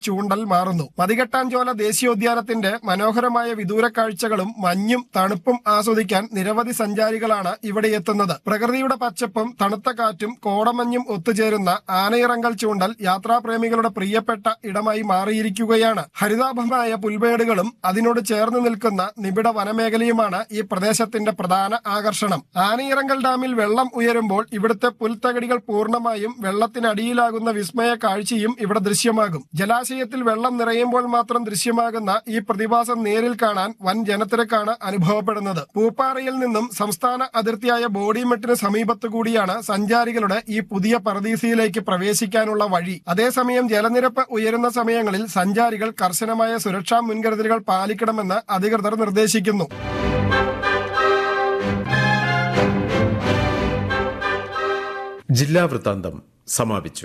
ചൂണ്ടൽ മാറുന്നു. മതികെട്ടാഞ്ചോല ദേശീയോദ്യാനത്തിന്റെ മനോഹരമായ വിദൂര കാഴ്ചകളും മഞ്ഞും തണുപ്പും ആസ്വദിക്കാൻ നിരവധി സഞ്ചാരികളാണ് ഇവിടെ എത്തുന്നത്. പ്രകൃതിയുടെ പച്ചപ്പും തണുത്ത കാറ്റും കോടമഞ്ഞും ഒത്തുചേരുന്ന ആനയിറങ്കൽ ചൂണ്ടൽ യാത്രാപ്രേമികളുടെ പ്രിയപ്പെട്ട ഇടമായി മാറിയിരിക്കുകയാണ്. ഹരിതാഭമായ പുൽമേടുകളും അതിനോട് ചേർന്ന് നിൽക്കുന്ന നിബിഡ വനമേഖലയുമാണ് ഈ പ്രദേശത്തിന്റെ പ്രധാന ആകർഷണം. ആനയിറങ്കൽ ഡാമിൽ വെള്ളം ഉയരുമ്പോൾ ഇവിടുത്തെ പുൽത്തകടികൾ പൂർണ്ണമായും വെള്ളത്തിനടിയിലാകുന്ന വിസ്മയ കാഴ്ചയും ഇവിടെ ദൃശ്യമാകും. ജലാശയത്തിൽ വെള്ളം നിറയുമ്പോൾ മാത്രം ദൃശ്യമാകുന്ന ഈ പ്രതിഭാസം നേരിൽ കാണാൻ വൻ ജനത്തിരക്കാണ് അനുഭവപ്പെടുന്നത്. പൂപ്പാറയിൽ നിന്നും സംസ്ഥാന അതിർത്തിയായ ബോഡിമെട്ടിന് സമീപത്തു കൂടിയാണ് സഞ്ചാരികളുടെ ഈ പുതിയ പറദീസയിലേക്ക് പ്രവേശിക്കാനുള്ള വഴി. അതേസമയം ജലനിരപ്പ് ഉയരുന്ന സമയങ്ങളിൽ സഞ്ചാരികൾ കർശനമായ സുരക്ഷാ മുൻകരുതലുകൾ പാലിക്കണമെന്ന് അധികൃതർ നിർദ്ദേശിക്കുന്നു. ജില്ലാ വൃത്താന്തം സമാപിച്ചു.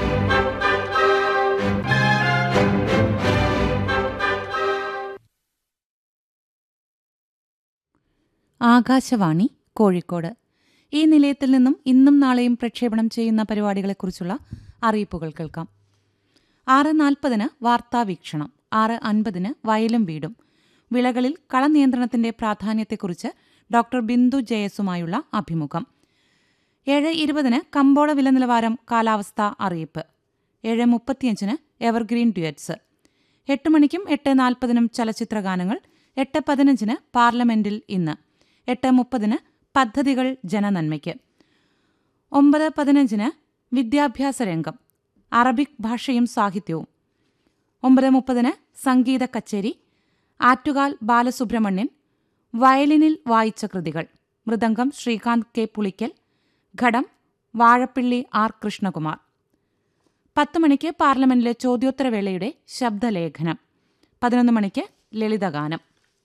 ആകാശവാണി കോഴിക്കോട്. ഈ നിലയത്തിൽ നിന്നും ഇന്നും നാളെയും പ്രക്ഷേപണം ചെയ്യുന്ന പരിപാടികളെക്കുറിച്ചുള്ള അറിയിപ്പുകൾ കേൾക്കാം. 6:40 വാർത്താവീക്ഷണം, 6:50 വയലും വീടും, വിളകളിൽ കളനിയന്ത്രണത്തിന്റെ പ്രാധാന്യത്തെക്കുറിച്ച് ഡോക്ടർ ബിന്ദു ജയസുമായുള്ള അഭിമുഖം. 7:20 കമ്പോള വില നിലവാരം കാലാവസ്ഥ അറിയിപ്പ്. 7:35 എവർഗ്രീൻ ഡ്യുവറ്റ്സ്. 8 മണിക്കും 8:40 ചലച്ചിത്രഗാനങ്ങൾ. 8:15 പാർലമെന്റിൽ ഇന്ന്. 8:30 പദ്ധതികൾ ജനനന്മയ്ക്ക്. 9:15 വിദ്യാഭ്യാസ രംഗം, അറബിക് ഭാഷയും സാഹിത്യവും. 9:30 സംഗീത കച്ചേരി, ആറ്റുകാൽ ബാലസുബ്രഹ്മണ്യൻ വയലിനിൽ വായിച്ച കൃതികൾ. മൃദംഗം ശ്രീകാന്ത് കെ പുളിക്കൽ, ഘടം വാഴപ്പിള്ളി ആർ കൃഷ്ണകുമാർ. 10 മണിക്ക് പാർലമെന്റിലെ ചോദ്യോത്തരവേളയുടെ ശബ്ദലേഖനം. 11 മണിക്ക് ലളിതഗാനം.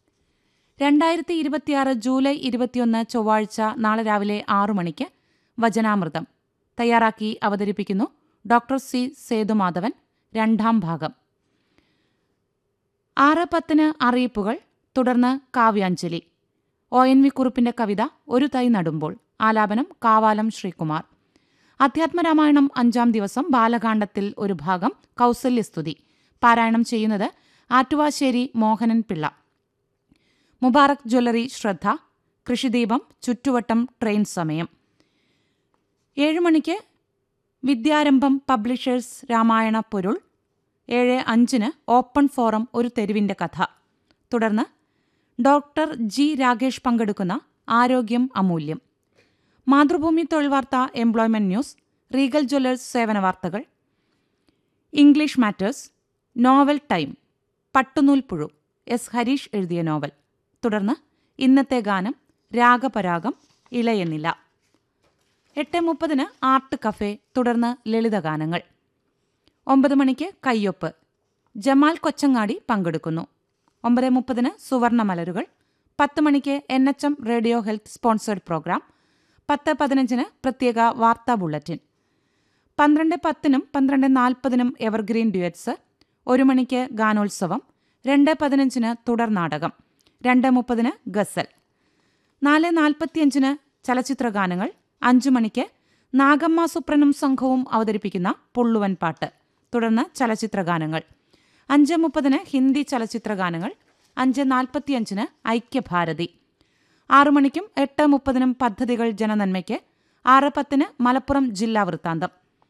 2026 ജൂലൈ 21 ചൊവ്വാഴ്ച നാളെ രാവിലെ 6 മണിക്ക് വചനാമൃതം തയ്യാറാക്കി അവതരിപ്പിക്കുന്നു ഡോക്ടർ സി സേതുമാധവൻ. 2ാം ഭാഗം. 6:10 അറിയിപ്പുകൾ. തുടർന്ന് കാവ്യാഞ്ജലി. ONV കുറുപ്പിന്റെ കവിത ഒരു തൈ നടുമ്പോൾ. ആലാപനം കാവാലം ശ്രീകുമാർ. അധ്യാത്മരാമായണം 5ാം ദിവസം ബാലകാണ്ഡത്തിൽ ഒരു ഭാഗം കൗസല്യസ്തുതി. പാരായണം ചെയ്യുന്നത് ആറ്റുവാശ്ശേരി മോഹനൻ പിള്ള. മുബാറക് ജ്വല്ലറി ശ്രദ്ധ. കൃഷിദീപം ചുറ്റുവട്ടം ട്രെയിൻ സമയം. 7 മണിക്ക് വിദ്യാരംഭം പബ്ലിഷേഴ്സ് രാമായണ പൊരുൾ. 7:05 ഓപ്പൺ ഫോറം ഒരു തെരുവിന്റെ കഥ. തുടർന്ന് ഡോക്ടർ ജി രാകേഷ് പങ്കെടുക്കുന്ന ആരോഗ്യം അമൂല്യം. മാതൃഭൂമി തൊഴിൽ വാർത്ത, എംപ്ലോയ്മെന്റ് ന്യൂസ്, റീഗൽ ജ്വല്ലേഴ്സ് സേവന വാർത്തകൾ, ഇംഗ്ലീഷ് മാറ്റേഴ്സ്, നോവൽ ടൈം, പട്ടുനൂൽ പുഴു, എസ് ഹരീഷ് എഴുതിയ നോവൽ. തുടർന്ന് ഇന്നത്തെ ഗാനം, രാഗപരാഗം, ഇളയനില. 8:30 ആർട്ട് കഫേ. തുടർന്ന് ലളിതഗാനങ്ങൾ. 9 മണിക്ക് കയ്യൊപ്പ്. ജമാൽ കൊച്ചങ്ങാടി പങ്കെടുക്കുന്നു. 9:30 സുവർണമലരുകൾ. 10 മണിക്ക് NHM radio health sponsored programme. 10:15 പ്രത്യേക വാർത്താ ബുള്ളറ്റിൻ. 12:10 12:40 evergreen duets. 1 മണിക്ക് ഗാനോത്സവം. 2:15 തുടർ നാടകം. 2:30 ഗസൽ. 4:45 ചലച്ചിത്രഗാനങ്ങൾ. 5 മണിക്ക് നാഗമ്മ സുപ്രനും സംഘവും അവതരിപ്പിക്കുന്ന പുള്ളുവൻ പാട്ട്. തുടർന്ന് ചലച്ചിത്രഗാനങ്ങൾ. 5:30 ഹിന്ദി ചലച്ചിത്രഗാനങ്ങൾ. 5:45 ഐക്യഭാരതി. 6 മണിക്കും 8:30 പദ്ധതികൾ ജനനന്മയ്ക്ക്. 6:10 മലപ്പുറം ജില്ലാ വൃത്താന്തം.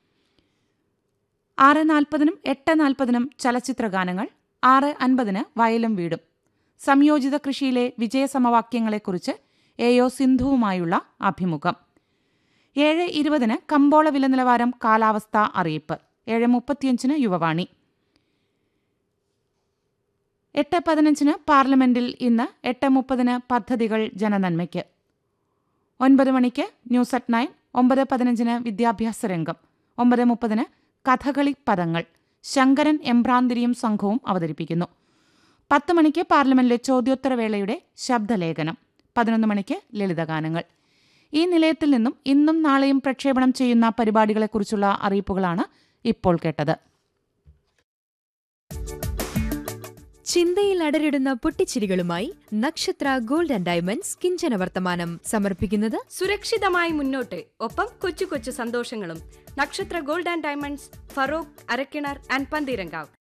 6:40 8:40 ചലച്ചിത്രഗാനങ്ങൾ. 6:50 വയലും വീടും. സംയോജിത കൃഷിയിലെ വിജയസമവാക്യങ്ങളെക്കുറിച്ച് AO സിന്ധുവുമായുള്ള അഭിമുഖം. 7:20 കമ്പോള വില നിലവാരം കാലാവസ്ഥ അറിയിപ്പ്. 7:35 യുവവാണി. 8:15 പാർലമെന്റിൽ ഇന്ന്. 8:30 പദ്ധതികൾ ജനനന്മയ്ക്ക്. 9 മണിക്ക് ന്യൂസ് അറ്റ് 9. 9:15 വിദ്യാഭ്യാസ രംഗം. 9:30 കഥകളി പദങ്ങൾ. ശങ്കരൻ എംബ്രാന്തിരിയും സംഘവും അവതരിപ്പിക്കുന്നു. 10 മണിക്ക് പാർലമെന്റിലെ ചോദ്യോത്തരവേളയുടെ ശബ്ദലേഖനം. 11 മണിക്ക് ലളിതഗാനങ്ങൾ. ഈ നിലയത്തിൽ നിന്നും ഇന്നും നാളെയും പ്രക്ഷേപണം ചെയ്യുന്ന പരിപാടികളെക്കുറിച്ചുള്ള അറിയിപ്പുകളാണ് ഇപ്പോൾ കേട്ടത്. ചിന്തയിൽ അടരിടുന്ന പൊട്ടിച്ചിരികളുമായി നക്ഷത്ര ഗോൾഡ് ആൻഡ് ഡയമണ്ട്സ് കിഞ്ചന വർത്തമാനം സമർപ്പിക്കുന്നത് സുരക്ഷിതമായി മുന്നോട്ട്, ഒപ്പം കൊച്ചു കൊച്ചു സന്തോഷങ്ങളും. നക്ഷത്ര gold and diamonds, Feroke, Arakkinar and Pantheerankavu.